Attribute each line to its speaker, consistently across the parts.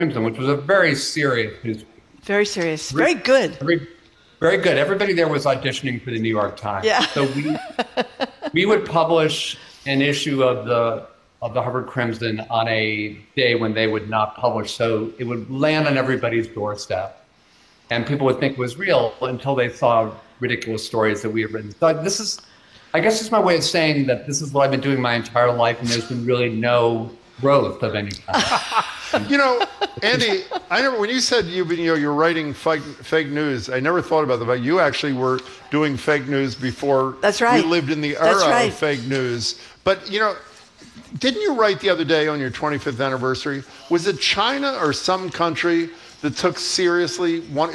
Speaker 1: Crimson, which was a very serious newspaper.
Speaker 2: Very serious. Very good.
Speaker 1: Very good. Everybody there was auditioning for the New York Times.
Speaker 2: Yeah.
Speaker 1: So we would publish an issue of the Harvard Crimson on a day when they would not publish. So it would land on everybody's doorstep. And people would think it was real until they saw ridiculous stories that we had written. So I guess it's my way of saying that this is what I've been doing my entire life, and there's been really no growth of any kind.
Speaker 3: You know, Andy, I never, when you said you're writing fake news, I never thought about the fact you actually were doing fake news before.
Speaker 2: That's right.
Speaker 3: We lived in the era of fake news. But, didn't you write the other day on your 25th anniversary? Was it China or some country that took seriously one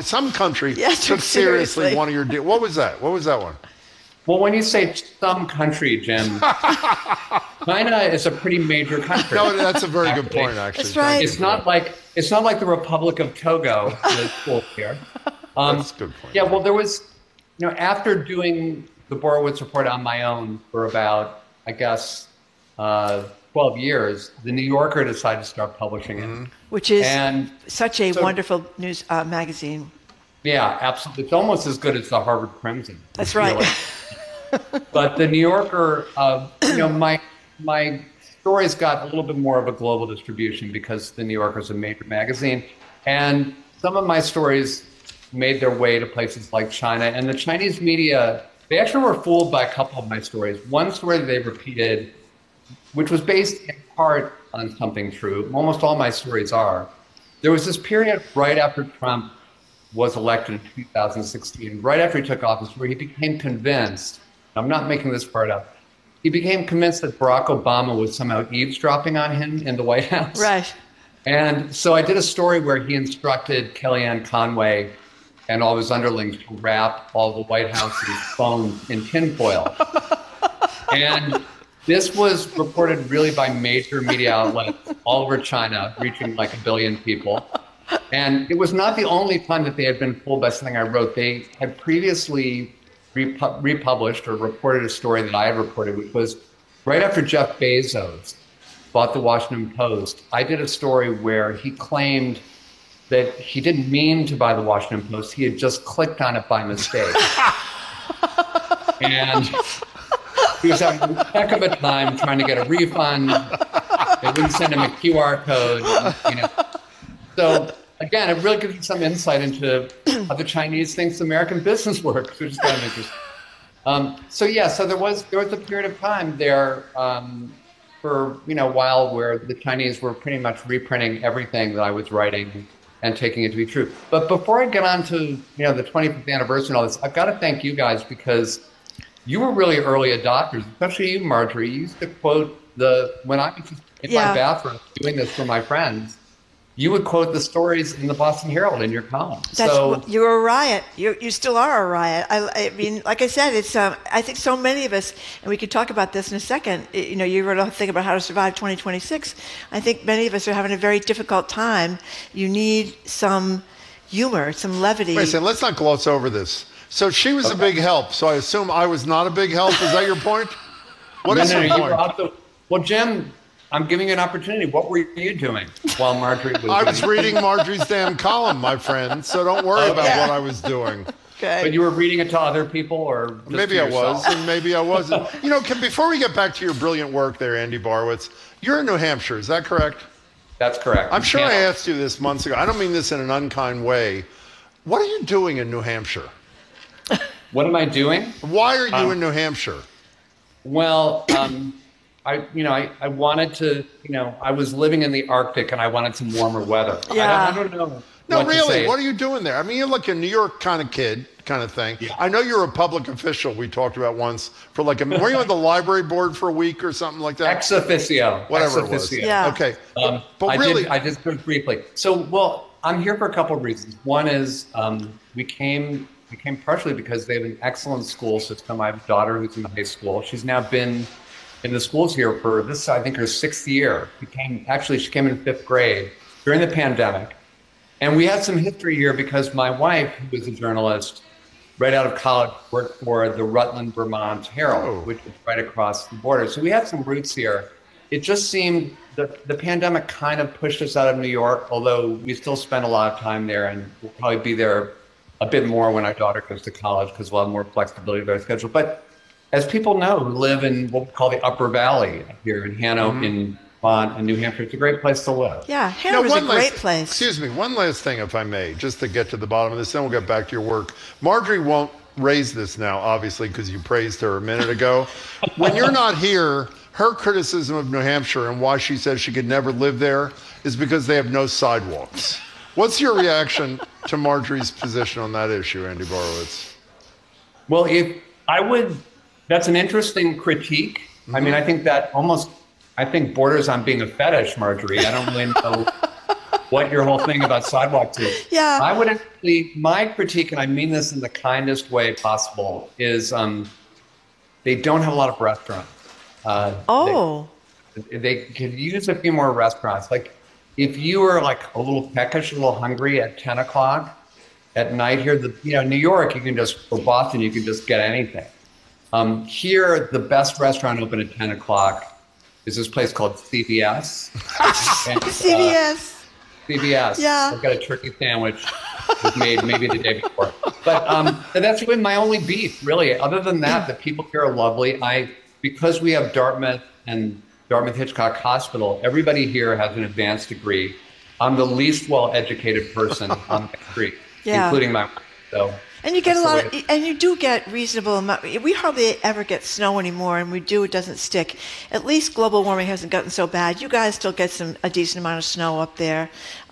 Speaker 3: of your deals? What was that? What was that one?
Speaker 1: Well, when you say some country, Jim, China is a pretty major country.
Speaker 3: No, that's a very good point, actually.
Speaker 2: That's right.
Speaker 1: It's not like the Republic of Togo is full here.
Speaker 3: That's a good point.
Speaker 1: Yeah, well, there was, after doing the Borowitz Report on my own for about, I guess, 12 years, the New Yorker decided to start publishing it.
Speaker 2: Which is such a wonderful news magazine.
Speaker 1: Yeah, absolutely. It's almost as good as the Harvard Crimson.
Speaker 2: That's right.
Speaker 1: But the New Yorker, my stories got a little bit more of a global distribution because the New Yorker is a major magazine. And some of my stories made their way to places like China. And the Chinese media, they actually were fooled by a couple of my stories. One story that they repeated, which was based in part on something true. Almost all my stories are. There was this period right after Trump was elected in 2016, right after he took office, where he became convinced, I'm not making this part up, he became convinced that Barack Obama was somehow eavesdropping on him in the White House.
Speaker 2: Right.
Speaker 1: And so I did a story where he instructed Kellyanne Conway and all of his underlings to wrap all the White House's phones in tinfoil. And this was reported really by major media outlets all over China, reaching like 1 billion people. And it was not the only time that they had been fooled by something I wrote. They had previously republished or reported a story that I had reported, which was right after Jeff Bezos bought the Washington Post. I did a story where he claimed that he didn't mean to buy the Washington Post. He had just clicked on it by mistake. And he was having a heck of a time trying to get a refund. They wouldn't send him a QR code, So again, it really gives you some insight into how the Chinese thinks American business works, which is kind of interesting. So there was a period of time there for a while where the Chinese were pretty much reprinting everything that I was writing and taking it to be true. But before I get on to the 25th anniversary and all this, I've got to thank you guys because you were really early adopters, especially you, Marjorie. You used to quote when I was in my bathroom doing this for my friends, you would quote the stories in the Boston Herald in your column.
Speaker 2: You're a riot. You still are a riot. I mean, like I said, it's. I think so many of us, and we could talk about this in a second. You wrote a thing about how to survive 2026. I think many of us are having a very difficult time. You need some humor, some levity.
Speaker 3: Wait a second, let's not gloss over this. So she was a big help. So I assume I was not a big help. Is that your point? What is your point?
Speaker 1: Well, Jim, I'm giving you an opportunity. What were you doing while Marjorie was...
Speaker 3: I was reading Marjorie's damn column, my friend, so don't worry about what I was doing.
Speaker 2: Okay.
Speaker 1: But you were reading it to other people or just
Speaker 3: maybe I was, and maybe I wasn't. Before we get back to your brilliant work there, Andy Borowitz, you're in New Hampshire, is that correct?
Speaker 1: That's correct.
Speaker 3: I'm sure I asked you this months ago. I don't mean this in an unkind way. What are you doing in New Hampshire?
Speaker 1: What am I doing?
Speaker 3: Why are you in New Hampshire?
Speaker 1: Well, I wanted to, I was living in the Arctic and I wanted some warmer weather.
Speaker 2: Yeah.
Speaker 1: I don't know.
Speaker 3: No, really, what are you doing there? I mean, you're like a New York kind of kid kind of thing. Yeah. I know you're a public official we talked about once for were you on the library board for a week or something like that?
Speaker 1: Ex officio.
Speaker 3: Whatever it was.
Speaker 2: Yeah.
Speaker 3: Okay.
Speaker 1: But really. I did briefly. So, I'm here for a couple of reasons. One is we came partially because they have an excellent school system. I have a daughter who's in high school. She's now been in the schools here for this, I think, her 6th year. She came in 5th grade during the pandemic. And we had some history here because my wife, who was a journalist, right out of college, worked for the Rutland, Vermont Herald, which is right across the border. So we had some roots here. It just seemed the pandemic kind of pushed us out of New York, although we still spend a lot of time there, and we'll probably be there a bit more when our daughter goes to college because we'll have more flexibility with our schedule. But as people know who live in what we call the Upper Valley here in Hanover, in Vermont and New Hampshire, it's a great place to live.
Speaker 2: Yeah, Hanover's a great place.
Speaker 3: Excuse me, one last thing, if I may, just to get to the bottom of this, then we'll get back to your work. Marjorie won't raise this now, obviously, because you praised her a minute ago. When you're not here, her criticism of New Hampshire and why she says she could never live there is because they have no sidewalks. What's your reaction to Marjorie's position on that issue, Andy Borowitz?
Speaker 1: Well, that's an interesting critique. I mean, I think that borders on being a fetish, Marjorie. I don't really know what your whole thing about sidewalks is.
Speaker 2: Yeah.
Speaker 1: I would actually, my critique, and I mean this in the kindest way possible, is they don't have a lot of restaurants. They could use a few more restaurants. Like, if you were like a little peckish, a little hungry at 10 o'clock at night here, New York, or Boston, you can just get anything. Here, the best restaurant open at 10 o'clock is this place called CVS.
Speaker 2: CVS.
Speaker 1: CVS.
Speaker 2: Yeah.
Speaker 1: I've got a turkey sandwich was made maybe the day before. But that's really my only beef, really. Other than that, the people here are lovely. Because we have Dartmouth and Dartmouth-Hitchcock Hospital, everybody here has an advanced degree. I'm the least well-educated person on the street, including my wife. So,
Speaker 2: and you get and you do get reasonable amount. We hardly ever get snow anymore, and it doesn't stick. At least global warming hasn't gotten so bad. You guys still get a decent amount of snow up there.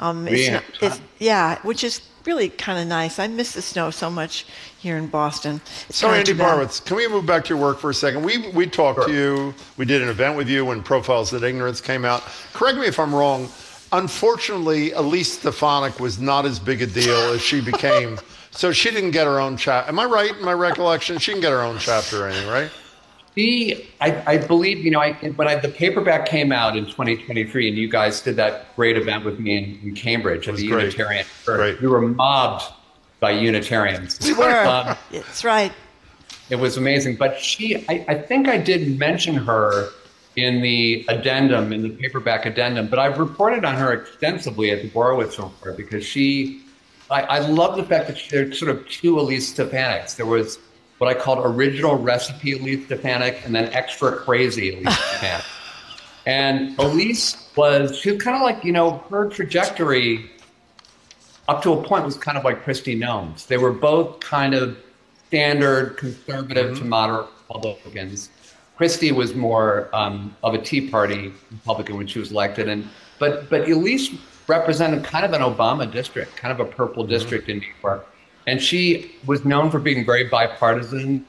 Speaker 2: Which is really kind of nice. I miss the snow so much here in Boston.
Speaker 3: So Andy Borowitz, can we move back to your work for a second? We talked to you. We did an event with you when Profiles in Ignorance came out. Correct me if I'm wrong. Unfortunately, Elise Stefanik was not as big a deal as she became. So she didn't get her own chapter. Am I right in my recollection? She didn't get her own chapter or anything, right?
Speaker 1: I believe, when the paperback came out in 2023, and you guys did that great event with me in Cambridge at the Unitarian Church, we were mobbed by Unitarians.
Speaker 2: We were. That's right.
Speaker 1: It was amazing. But I think I did mention her in the addendum, in the paperback addendum, but I've reported on her extensively at the Borowitz Report because I love the fact that there's sort of two Elise Stefaniks. There was what I called original recipe Elise Stefanik and then extra crazy Elise Stefanik. And Elise she was kind of like, her trajectory up to a point was kind of like Kristi Noem's. They were both kind of standard conservative to moderate Republicans. Kristi was more of a Tea Party Republican when she was elected. But Elise represented kind of an Obama district, kind of a purple district in New York. And she was known for being very bipartisan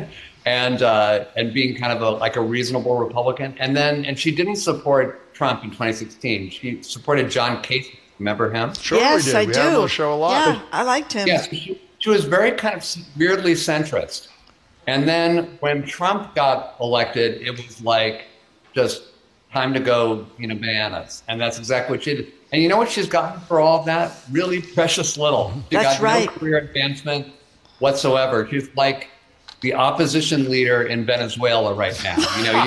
Speaker 1: and being kind of like a reasonable Republican. And she didn't support Trump in 2016. She supported John Kasich. Remember him?
Speaker 3: Sure,
Speaker 2: yes,
Speaker 3: we did.
Speaker 2: I
Speaker 3: we
Speaker 2: do.
Speaker 3: had him on the show a lot.
Speaker 2: Yeah, I liked him.
Speaker 1: Yes, she was very kind of weirdly centrist. And then when Trump got elected, it was like just time to go, bananas. And that's exactly what she did. And you know what she's gotten for all of that? Really precious little. She
Speaker 2: That's
Speaker 1: got
Speaker 2: right.
Speaker 1: no career advancement whatsoever. She's like the opposition leader in Venezuela right now.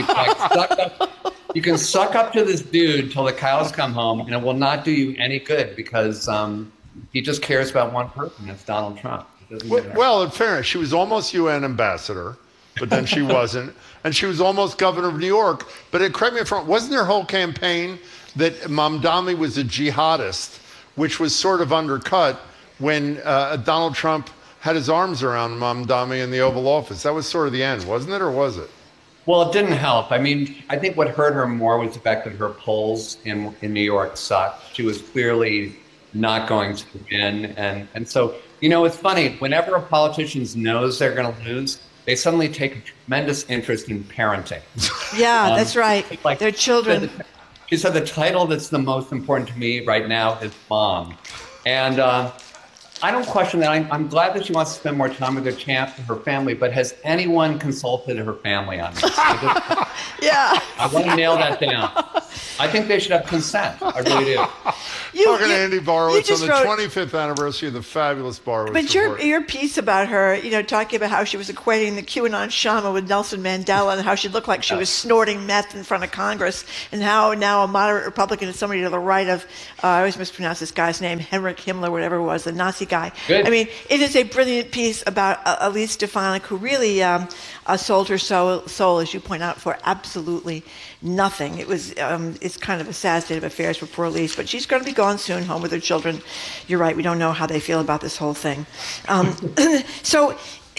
Speaker 1: You can suck up to this dude till the cows come home, and it will not do you any good because he just cares about one person. It's Donald Trump.
Speaker 3: Well, in fairness, she was almost UN ambassador, but then she wasn't. And she was almost governor of New York. But correct me if I'm wrong, wasn't her whole campaign that Mamdani was a jihadist, which was sort of undercut when Donald Trump had his arms around Mamdani in the Oval Office? That was sort of the end, wasn't it, or was it?
Speaker 1: Well, it didn't help. I mean, I think what hurt her more was the fact that her polls in New York sucked. She was clearly not going to win. And so, it's funny. Whenever a politician knows they're going to lose, they suddenly take a tremendous interest in parenting.
Speaker 2: Yeah, that's right.
Speaker 1: Like
Speaker 2: their children.
Speaker 1: She said the title that's the most important to me right now is mom. And I don't question that. I'm glad that she wants to spend more time with her family, but has anyone consulted her family on this?
Speaker 2: Yeah.
Speaker 1: I want to nail that down. I think they should have consent. I really do.
Speaker 3: Talking to Andy Borowitz
Speaker 2: just
Speaker 3: on the
Speaker 2: wrote-
Speaker 3: 25th anniversary of the fabulous Borowitz
Speaker 2: But
Speaker 3: Report.
Speaker 2: your piece about her, talking about how she was equating the QAnon shaman with Nelson Mandela and how she looked like she was snorting meth in front of Congress, and how now a moderate Republican is somebody to the right of, I always mispronounce this guy's name, Heinrich Himmler, whatever it was, the Nazi guy.
Speaker 1: Good.
Speaker 2: I mean, it is a brilliant piece about Elise Stefanik, who really sold her soul, as you point out, for absolutely nothing. It was, it's kind of a sad state of affairs for poor Elise, but she's going to be gone soon, home with her children. You're right. We don't know how they feel about this whole thing. So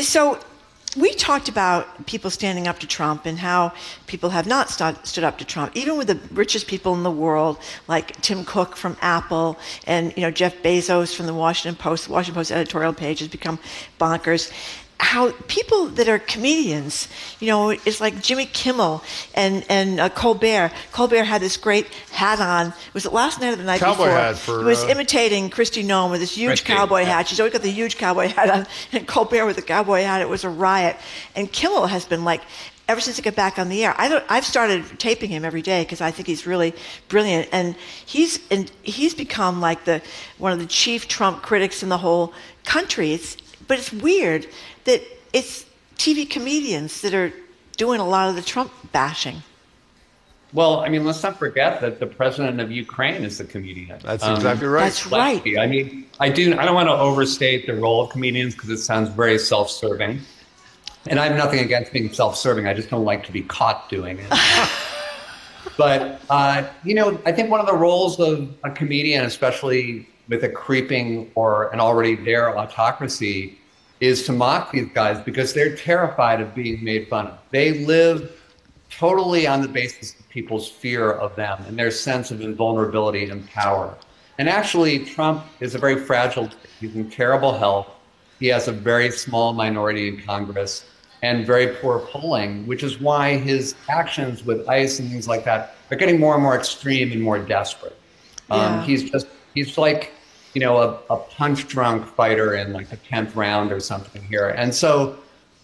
Speaker 2: we talked about people standing up to Trump and how people have not stood up to Trump, even with the richest people in the world, like Tim Cook from Apple and Jeff Bezos from the Washington Post. The Washington Post editorial page has become bonkers. How people that are comedians, it's like Jimmy Kimmel and Colbert. Colbert had this great hat on. Was it last night or the night
Speaker 3: Cowboy
Speaker 2: before?
Speaker 3: hat for,
Speaker 2: he was imitating Kristi Noem with this huge
Speaker 1: Christy,
Speaker 2: cowboy
Speaker 1: yeah.
Speaker 2: hat. She's always got the huge cowboy hat on. And Colbert with the cowboy hat, it was a riot. And Kimmel has been like, ever since he got back on the air, I've started taping him every day because I think he's really brilliant. And he's become like one of the chief Trump critics in the whole country. But it's weird that it's TV comedians that are doing a lot of the Trump bashing.
Speaker 1: Well, I mean, let's not forget that the president of Ukraine is the comedian.
Speaker 3: That's exactly right.
Speaker 2: That's right.
Speaker 1: I mean, I don't want to overstate the role of comedians because it sounds very self-serving. And I have nothing against being self-serving. I just don't like to be caught doing it. But, I think one of the roles of a comedian, especially with a creeping or an already there autocracy, is to mock these guys because they're terrified of being made fun of. They live totally on the basis of people's fear of them and their sense of invulnerability and power. And actually, Trump is a very fragile, he's in terrible health. He has a very small minority in Congress and very poor polling, which is why his actions with ICE and things like that are getting more and more extreme and more desperate.
Speaker 2: Yeah.
Speaker 1: He's like, a punch-drunk fighter in like the 10th round or something here. And so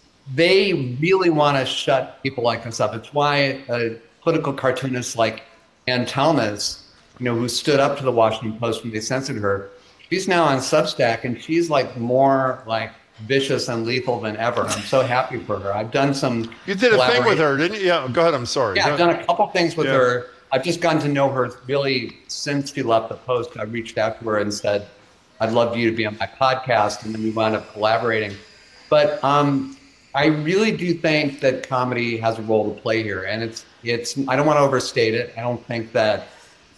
Speaker 1: they really want to shut people like this up. It's why political cartoonists like Ann Talmas, who stood up to the Washington Post when they censored her, she's now on Substack and she's like more like vicious and lethal than ever. I'm so happy for her. I've done some
Speaker 3: You did a thing with her, didn't you? Yeah, go ahead. I'm sorry.
Speaker 1: Yeah, I've done a couple things with her. I've just gotten to know her really since she left the Post. I reached out to her and said, I'd love you to be on my podcast. And then we wound up collaborating. But I really do think that comedy has a role to play here. And it's I don't want to overstate it. I don't think that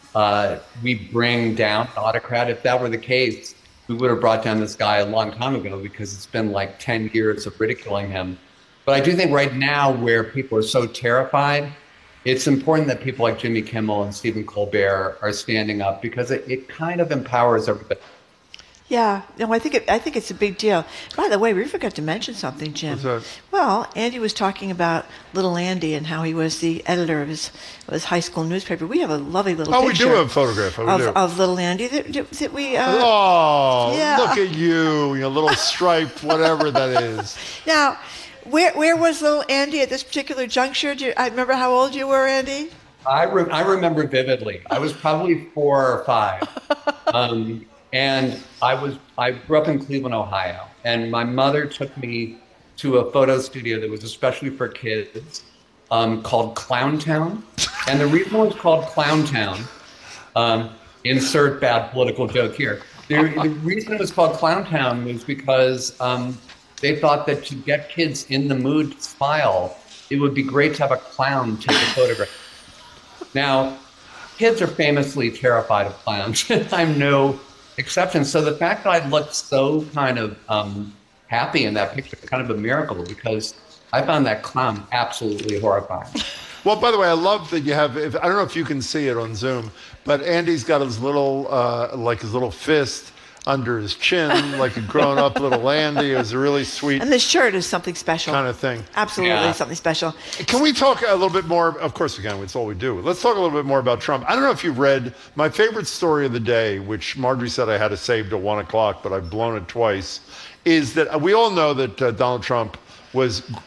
Speaker 1: we bring down an autocrat. If that were the case, we would have brought down this guy a long time ago because it's been like 10 years of ridiculing him. But I do think right now where people are so terrified, it's important that people like Jimmy Kimmel and Stephen Colbert are standing up because it kind of empowers everybody.
Speaker 2: Yeah, no, I think it's a big deal. By the way, we forgot to mention something, Jim.
Speaker 3: What's that?
Speaker 2: Well, Andy was talking about Little Andy and how he was the editor of his high school newspaper. We have a lovely little
Speaker 3: Oh, we
Speaker 2: picture
Speaker 3: do have a photograph.
Speaker 2: of Little Andy that we.
Speaker 3: Oh,
Speaker 2: yeah.
Speaker 3: look at you, your little striped whatever that is.
Speaker 2: Now, where was Little Andy at this particular juncture? I remember how old you were, Andy.
Speaker 1: I remember vividly. I was probably 4 or 5. And I grew up in Cleveland, Ohio, and my mother took me to a photo studio that was especially for kids called Clowntown. And the reason it was called Clowntown, insert bad political joke here. The reason it was called Clowntown was because they thought that to get kids in the mood to smile, it would be great to have a clown take a photograph. Now, kids are famously terrified of clowns. I'm no exception. So the fact that I looked so kind of happy in that picture, kind of a miracle, because I found that clown absolutely horrifying.
Speaker 3: Well, by the way, I love that you have, I don't know if you can see it on Zoom, but Andy's got his little, his little fist under his chin, like a grown-up little Andy. It was a really sweet
Speaker 2: And the shirt is something special.
Speaker 3: kind of thing.
Speaker 2: Absolutely
Speaker 1: Yeah.
Speaker 2: something special.
Speaker 3: Can we talk a little bit more? Of course we can. It's all we do. Let's talk a little bit more about Trump. I don't know if you've read my favorite story of the day, which Marjorie said I had to save till 1 o'clock, but I've blown it twice, is that we all know that Donald Trump was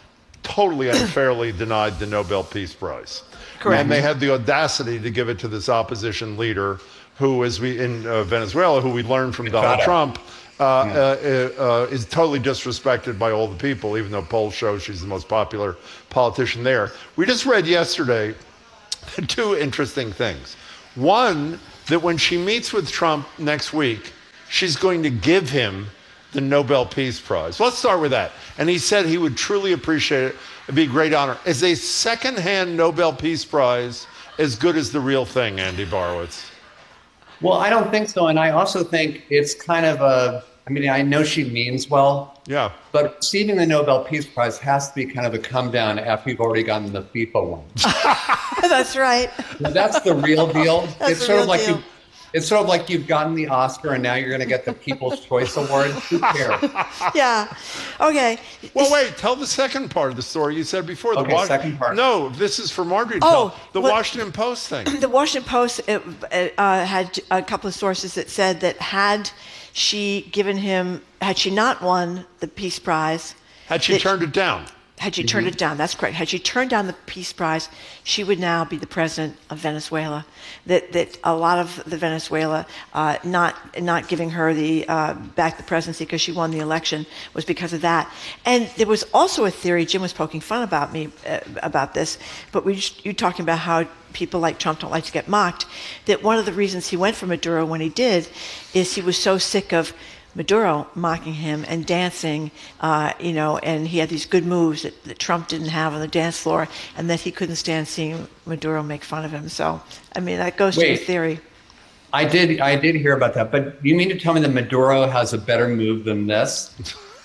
Speaker 3: totally unfairly denied the Nobel Peace Prize.
Speaker 2: Correct.
Speaker 3: And they had the audacity to give it to this opposition leader who, as we in Venezuela, who we learned from Donald Trump, is totally disrespected by all the people, even though polls show she's the most popular politician there. We just read yesterday two interesting things. One, that when she meets with Trump next week, she's going to give him the Nobel Peace Prize. Let's start with that. And he said he would truly appreciate it. It'd be a great honor. Is a second-hand Nobel Peace Prize as good as the real thing, Andy Borowitz?
Speaker 1: Well, I don't think so. And I also think it's kind of I know she means well.
Speaker 3: Yeah.
Speaker 1: But receiving the Nobel Peace Prize has to be kind of a come down after you've already gotten the FIFA one.
Speaker 2: That's right.
Speaker 1: That's the real deal.
Speaker 2: That's the real deal.
Speaker 1: It's sort of like you've gotten the Oscar and now you're going to get the People's Choice Award. Who cares?
Speaker 2: Yeah. Okay.
Speaker 3: Well, wait, tell the second part of the story you said before.
Speaker 1: Second part.
Speaker 3: No, this is for Marjorie. Washington Post thing.
Speaker 2: The Washington Post had a couple of sources that said that had she not won the Peace Prize.
Speaker 3: Had she turned it down?
Speaker 2: Had she turned it down, that's correct. Had she turned down the Peace Prize, she would now be the president of Venezuela. That a lot of the Venezuela not giving her back the presidency because she won the election was because of that. And there was also a theory. Jim was poking fun about me about this, but you talking about how people like Trump don't like to get mocked. That one of the reasons he went for Maduro when he did is he was so sick of Maduro mocking him and dancing, and he had these good moves that Trump didn't have on the dance floor, and that he couldn't stand seeing Maduro make fun of him. So, that goes to your theory.
Speaker 1: I did hear about that, but you mean to tell me that Maduro has a better move than this?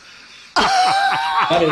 Speaker 1: That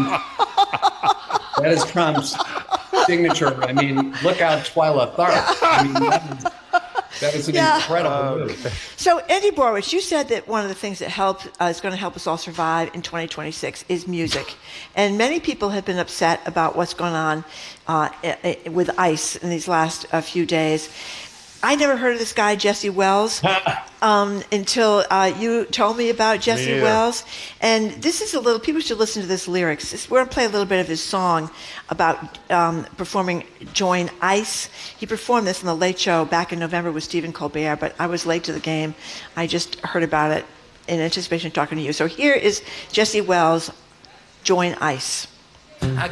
Speaker 1: is Trump's signature. Look out, Twyla Tharp. That is an incredible move.
Speaker 2: So, Andy Borowitz, you said that one of the things that is going to help us all survive in 2026 is music. And many people have been upset about what's going on with ICE in these last few days. I never heard of this guy, Jesse Wells, until you told me about Jesse Wells. And this is people should listen to this lyrics. We're going to play a little bit of his song about performing Join ICE. He performed this in The Late Show back in November with Stephen Colbert, but I was late to the game. I just heard about it in anticipation of talking to you. So here is Jesse Wells, Join ICE.